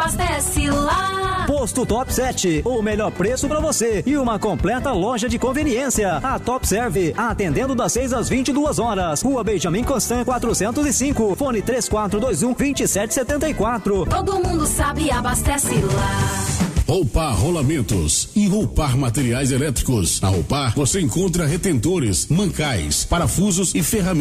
abastece lá. Posto Top 7, o melhor preço para você e uma completa loja de conveniência. A Top Serve, atendendo das 6 às 22 horas. Rua Benjamin Constant 405, fone 3421-2774. Todo mundo sabe, abastece lá. Roupar Rolamentos e Roupar Materiais Elétricos. Na Roupar você encontra retentores, mancais, parafusos e ferramentas